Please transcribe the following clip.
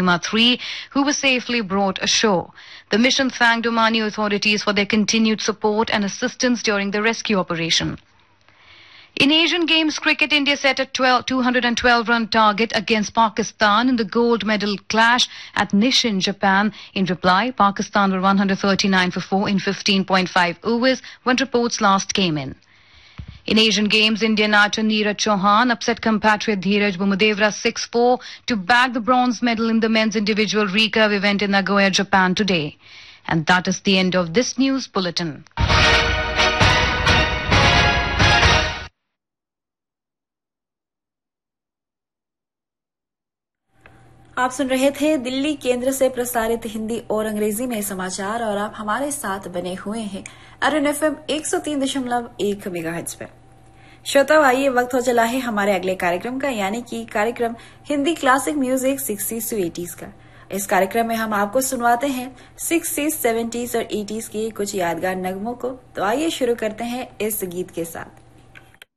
Kuruma 3, who were safely brought ashore. The mission thanked Omani authorities for their continued support and assistance during the rescue operation. In Asian Games cricket, India set a 212-run target against Pakistan in the gold medal clash at Nishin, Japan. In reply, Pakistan were 139 for 4 in 15.5 overs when reports last came in. In Asian Games, Indian archer Neeraj Chauhan upset compatriot Dheeraj Bumudevra 6-4 to bag the bronze medal in the men's individual recurve event in Nagoya, Japan today. And that is the end of this news bulletin. आप सुन रहे थे दिल्ली केंद्र से प्रसारित हिंदी और अंग्रेजी में समाचार और आप हमारे साथ बने हुए हैं अरुण एफएम 103.1 मेगाहर्ट्ज पर। श्रोताओ, आइए वक्त हो चला है हमारे अगले कार्यक्रम का, यानी कि कार्यक्रम Hindi classic music 60s to 80s का। इस कार्यक्रम में हम आपको सुनवाते हैं 60s, 70s और 80s के कुछ यादगार नगमों को। तो आइए शुरू करते हैं इस गीत के साथ।